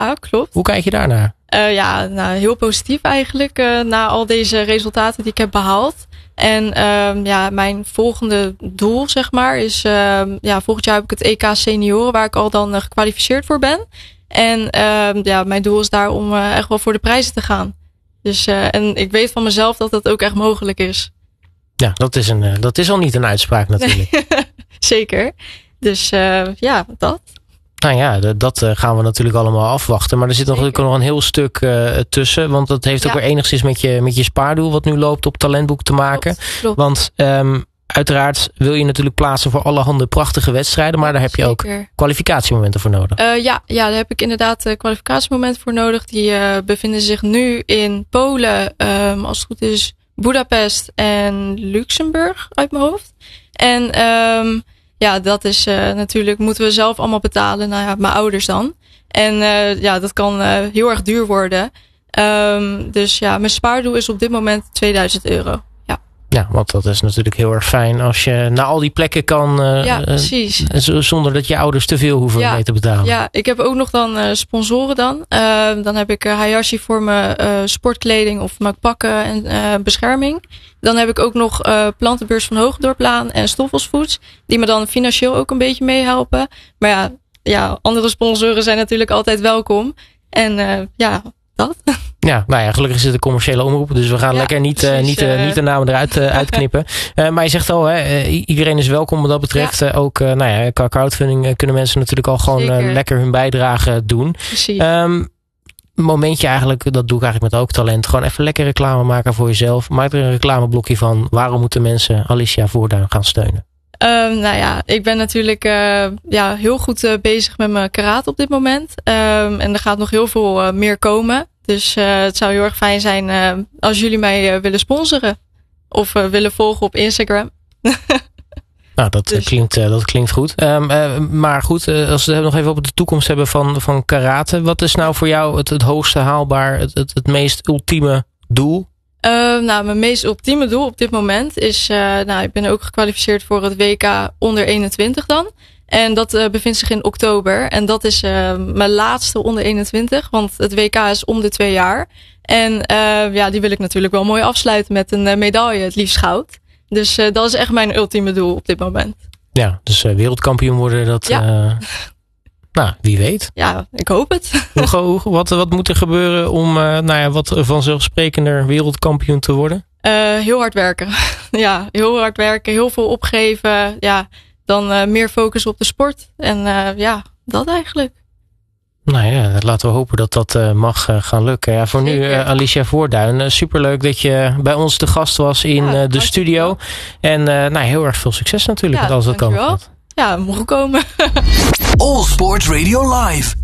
Ja, klopt. Hoe kijk je daarnaar? Heel positief eigenlijk. Na al deze resultaten die ik heb behaald. En mijn volgende doel, zeg maar, is... volgend jaar heb ik het EK Senioren, waar ik al dan gekwalificeerd voor ben. En mijn doel is daar om echt wel voor de prijzen te gaan. Dus, en ik weet van mezelf dat dat ook echt mogelijk is. Ja, dat is al niet een uitspraak natuurlijk. Nee. Zeker. Dus dat. Nou ja, dat gaan we natuurlijk allemaal afwachten. Maar er zit natuurlijk nog een heel stuk tussen. Want dat heeft ook weer enigszins met je spaardoel wat nu loopt op Talentboek te maken. Klopt. Want uiteraard wil je natuurlijk plaatsen voor allerhande prachtige wedstrijden. Maar daar heb je ook kwalificatiemomenten voor nodig. Daar heb ik inderdaad kwalificatiemomenten voor nodig. Die bevinden zich nu in Polen, als het goed is, Budapest en Luxemburg uit mijn hoofd. En dat is natuurlijk, moeten we zelf allemaal betalen. Nou ja, mijn ouders dan. En dat kan heel erg duur worden. Dus mijn spaardoel is op dit moment €2000. Ja, want dat is natuurlijk heel erg fijn als je naar al die plekken kan. Precies. Zonder dat je ouders te veel hoeven mee te betalen. Ja, ik heb ook nog dan sponsoren dan. Dan heb ik Hayashi voor mijn sportkleding of mijn pakken en bescherming. Dan heb ik ook nog Plantenbeurs van Hoogdorplaan en Stoffels Foods. Die me dan financieel ook een beetje meehelpen. Maar andere sponsoren zijn natuurlijk altijd welkom. En dat. Ja, nou ja, gelukkig is het een commerciële omroep. Dus we gaan lekker niet de namen eruit uitknippen. Maar je zegt al, iedereen is welkom wat dat betreft. Ja. Ook qua crowdfunding kunnen mensen natuurlijk al gewoon lekker hun bijdrage doen. Precies. Momentje eigenlijk, dat doe ik eigenlijk met Ook Talent. Gewoon even lekker reclame maken voor jezelf. Maak er een reclameblokje van. Waarom moeten mensen Alicia Voorduin gaan steunen? Ik ben natuurlijk heel goed bezig met mijn karate op dit moment. En er gaat nog heel veel meer komen. Dus het zou heel erg fijn zijn als jullie mij willen sponsoren. Of willen volgen op Instagram. Nou, dat klinkt goed. Maar goed, als we het nog even over de toekomst hebben van karate. Wat is nou voor jou het hoogste haalbaar, het meest ultieme doel? Mijn meest ultieme doel op dit moment is... ik ben ook gekwalificeerd voor het WK onder 21 dan. En dat bevindt zich in oktober. En dat is mijn laatste onder 21. Want het WK is om de 2 jaar. En die wil ik natuurlijk wel mooi afsluiten met een medaille. Het liefst goud. Dus dat is echt mijn ultieme doel op dit moment. Ja, dus wereldkampioen worden, dat... Ja. Wie weet. Ja, ik hoop het. Wat moet er gebeuren om wat vanzelfsprekender wereldkampioen te worden? Heel hard werken. Ja, heel hard werken. Heel veel opgeven. Ja, dan meer focus op de sport. En dat eigenlijk. Nou ja, laten we hopen dat dat mag gaan lukken. Ja, voor nu Alicia Voorduin. Superleuk dat je bij ons te gast was in de studio. En heel erg veel succes natuurlijk met alles wat komen gaat. Ja, mogen komen. All Sports Radio Live.